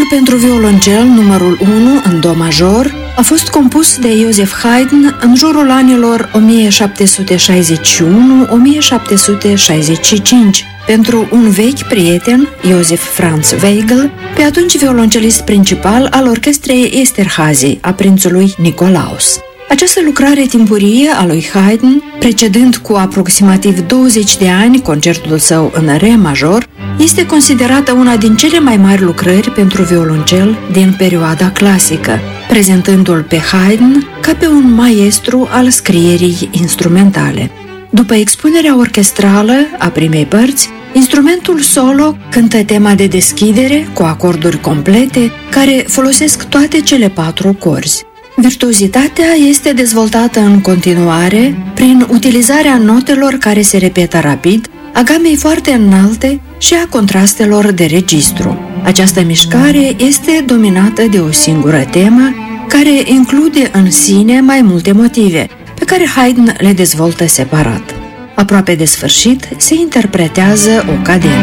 Concertul pentru violoncel numărul 1 în do major a fost compus de Joseph Haydn în jurul anilor 1761-1765 pentru un vechi prieten, Joseph Franz Weigl, pe atunci violoncelist principal al orchestrei Esterházy a prințului Nicolaus. Această lucrare timpurie a lui Haydn, precedând cu aproximativ 20 de ani concertul său în re major, este considerată una din cele mai mari lucrări pentru violoncel din perioada clasică, prezentându-l pe Haydn ca pe un maestru al scrierii instrumentale. După expunerea orchestrală a primei părți, instrumentul solo cântă tema de deschidere cu acorduri complete care folosesc toate cele 4 corzi. Virtuozitatea este dezvoltată în continuare prin utilizarea notelor care se repetă rapid, a gamei foarte înalte și a contrastelor de registru. Această mișcare este dominată de o singură temă, care include în sine mai multe motive, pe care Haydn le dezvoltă separat. Aproape de sfârșit se interpretează o cadență.